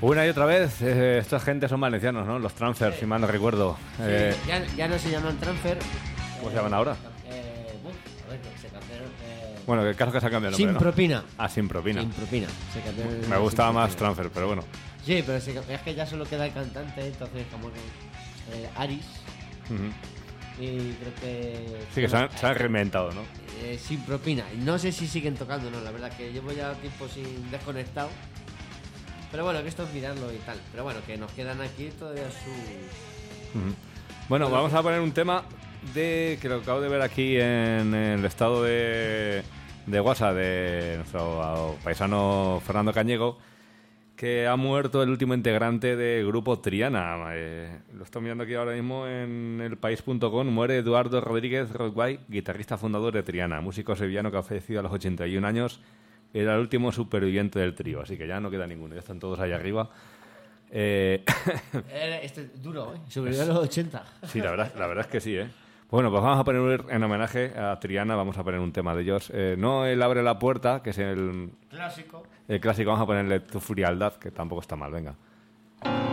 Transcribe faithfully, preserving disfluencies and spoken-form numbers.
Una y otra vez, eh, esta gente son valencianos, ¿no? Los Transfer, sí. Si mal no recuerdo. Sí, eh, ya, ya no se llaman Transfer. ¿Cómo eh, se llaman ahora? Eh, bueno, a ver, se cambiaron. Eh, bueno, el caso es que se ha cambiado el nombre, Sin ¿no? propina. Ah, sin propina. Sin propina. Se cambiaron, Me gustaba sin más propina. Transfer, pero bueno. Sí, pero se, es que ya solo queda el cantante, entonces como que eh, Aris. Uh-huh. Y creo que... Sí, que se han, se han reinventado, ¿no? Eh, sin propina. No sé si siguen tocando, no, la verdad que llevo ya tiempo sin desconectado. Pero bueno, que esto es mirarlo y tal. Pero bueno, que nos quedan aquí todavía su... Uh-huh. Bueno, vamos a poner un tema de que lo acabo de ver aquí en el estado de, de WhatsApp de nuestro paisano Fernando Cañego, que ha muerto el último integrante del grupo Triana. Eh, lo estoy mirando aquí ahora mismo en el país punto com. Muere Eduardo Rodríguez Rockbay, guitarrista fundador de Triana, músico sevillano que ha fallecido a los ochenta y un años. Era el último superviviente del trío, así que ya no queda ninguno, ya están todos ahí arriba. Eh... este duro, ¿eh? Sobrevivió a los ochenta. Sí, la verdad, la verdad es que sí, ¿eh? Bueno, pues vamos a poner en homenaje a Triana, vamos a poner un tema de ellos. Eh, no el Abre la Puerta, que es el clásico. El clásico, vamos a ponerle Tu Frialdad, que tampoco está mal, venga.